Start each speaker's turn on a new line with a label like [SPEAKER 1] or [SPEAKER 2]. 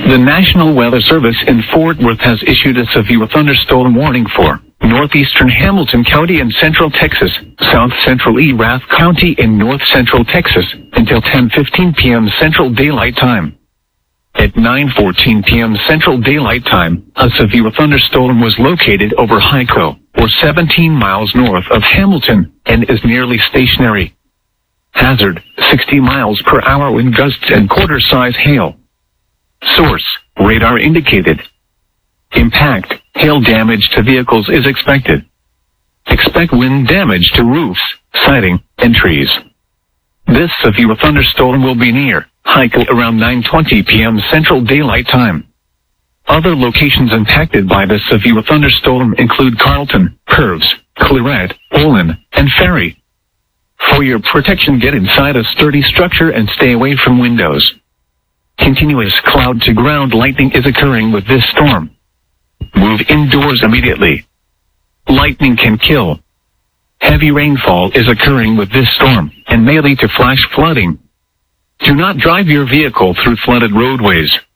[SPEAKER 1] The National Weather Service in Fort Worth has issued a severe thunderstorm warning for northeastern Hamilton County and central Texas, south central Erath County and north central Texas, until 10:15 p.m. Central Daylight Time. At 9:14 p.m. Central Daylight Time, a severe thunderstorm was located over Hyco, or 17 miles north of Hamilton, and is nearly stationary. Hazard, 60 miles per hour wind gusts and quarter-size hail. Source, radar indicated. Impact, hail damage to vehicles is expected. Expect wind damage to roofs, siding, and trees. This severe thunderstorm will be near Hyco around 9:20 p.m. Central Daylight Time. Other locations impacted by this severe thunderstorm include Carlton, Curves, Claret, Olin, and Ferry. For your protection, get inside a sturdy structure and stay away from windows. Continuous cloud-to-ground lightning is occurring with this storm. Move indoors immediately. Lightning can kill. Heavy rainfall is occurring with this storm and may lead to flash flooding. Do not drive your vehicle through flooded roadways.